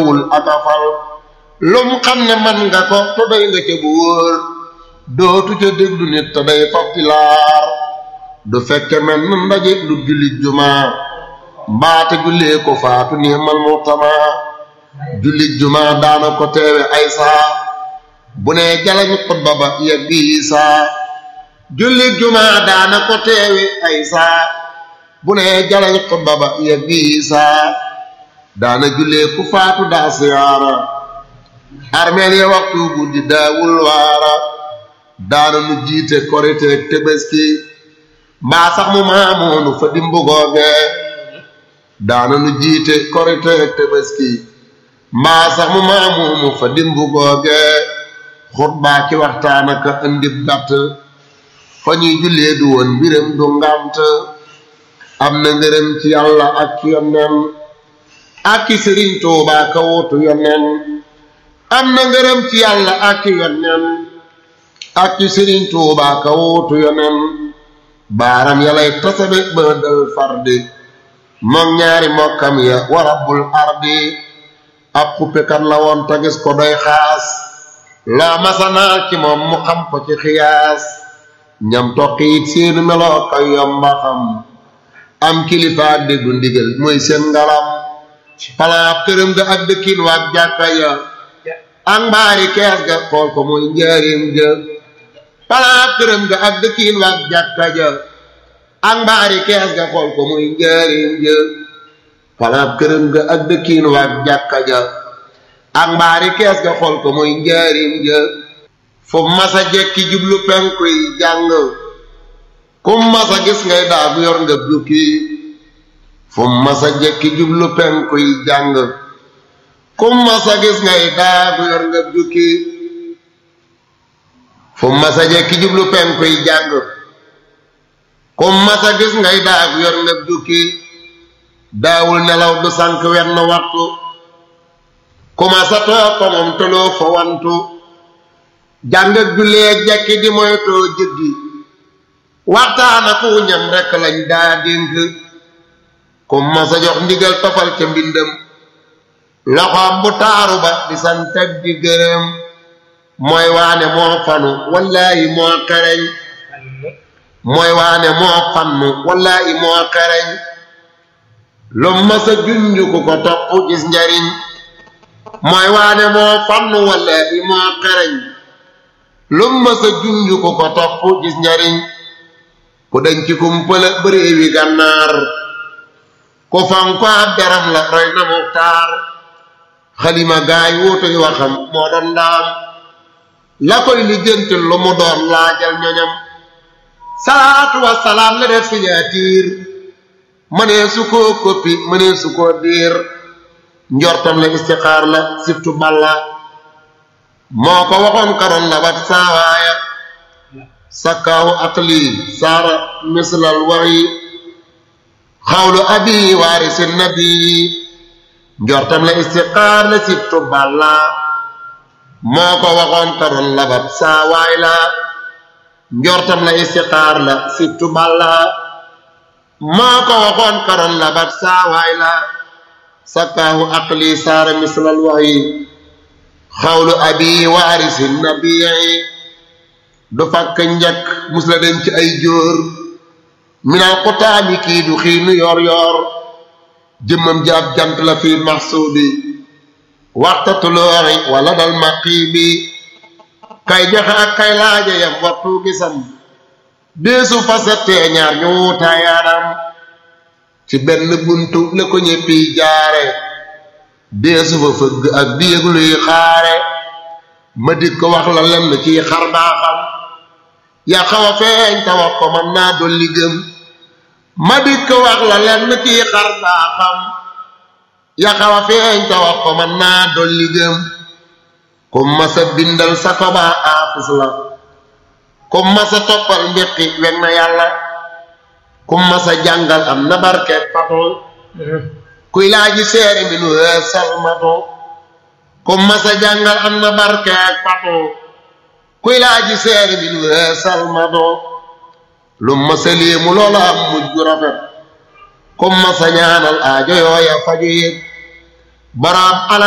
tolluwul akafal lum xam ne man nga ko te doy nga ca bu wóor dootu ca déglu nit te day faf di laar du fekke men n ndaje lu jullit jumaa mbaate jullee ko faatu niimal murtama jullit jumaa daana ko teewe ay saa bu ne jalañ xutba ba yeggi saa jullit jumaa daana ko teewe ay saa bu ne jalañ xutba ba yeggi saa daana jullee ku faatu daa siyaara armeel ya waxtu guddi daawul waara daana nu jiite koriteek Tabaski mbaa sax mu maamoonu fa dimbu googe daana nu jiite koriteek Tabaski mbaa sax mu maamoonu fa dimbu googe xutbaa ki waxtaan aka andib gàtt fa ñuy jullee du woon mbiram du ngànt am na ngërëm ci yàlla ak yonent ak ki Sëriñ Tuubaa ka wutu yonent am na ngërëm ci yàlla ak yonent ak ki Sëriñ Tuubaa ka wutu yonent baaram yalay tasabe ba dal fardi moom ñaari mokkam ya wa rabbul ardi ab xuppekat la woon ta gis ko doy xaas laa masanaal ci moom mu xam ko ci xiyaas ñam toqiit seenu meloo ka yomba xam am kilifa déggu ndigal mooy seen ngalam palaab këram ga ak dëkkin waak jàkka ya ak mbaari kees ga xool ko muy njaarim ja palaab këram ga ak dëkkin waak jàkka ja ak mbaari kees ga xool ko muy njaarim ja palaab këram ga ak dëkkin waak jàkka ja ak mbaari kees ga xool ko muy njaarim ja fu masa jekki jublu penku yi jàng kum masa gis ngay daagu yor nga jukki fu masa jekki jublu penku yi jàng kum masa gis ngay daagu yor nga jukki fu masa jekki jublu penku yi jàng kum masa gis ngay daagu yor nga jukki daawul nelaw du sànk wenn waxtu ku masa toog ko moom toloo fa wantu jàng ak jullee jekki di moytoo jëggi waxtaana ku ñam rekk lañ daa dénk ku masa jox ndigal tofal ca mbindam loxoom bu taaru ba di santag di gërëm mooy waane moo fanu wallaahi moo xereñ mooy waane moo fannu wallaahi moo xereñ lu masa junju ku ko topp gis njariñ mooy waane moo fannu wallaahi moo xereñ lu masa junju ku ko topp gis njariñ ku dañ ci kumpala bëréewi gànnaar ku fan ko ab deram la roy na muxtaar xalima gaay wuutuy waxam moo doon ndaam la koy lijjantil lu mu doon laajal ñoñam salaatu wasalaam la def signature mënee su koo koppi mënee su koo diir njortam la istixaar la siftu balla moo ko waxoon karoon la bat saawaaya sakkaahu aqli saara mislal waxyi xawlu abi waarisi nabi njortam la istixaar la siftu balla moo ko waxoon karoon la bat saawaay la njortam la istixaar la siftu balla moo ko waxoon karoon la bat saawaay la sakkaahu aqli saara mislal waxyi xawlu abi waarisi nabi du fakk njëkk mus la den ci ay jóor minal xutaami kii du xiinu yor yor jëmmam jaab jant la fi maxsuubi waxta tulooxi wala dal maqiibi kay joxe ak kay laaja yam waxtu gisam deesu fasettee ñaar ñu wutaayaanam ci benn buntu la ko ñéppi jaare deesu fa fëgg ak biig luy xaare ma dik ko wax la lenn ci xar baaxam ya xaw a feeñ ta wax ko man naa dolli gëm ma dik ko wax la lenn ci xar baaxam ya xaw a feeñ ta wax ko man naa dolli gëm ku masa bindal sa ko baa aafis la ku masa toppal mbiqi weg na yàlla ku masa jàngal am na barkeet fatu kuy laaji seeri mi nu salmatu ku masa jàngal am na barkeet fatu kuy laaji seeri mi nu salmatu lu masa léemu loola am mujj gu rafet ku masa ñaanal aajo yooya faju yëg baraam ala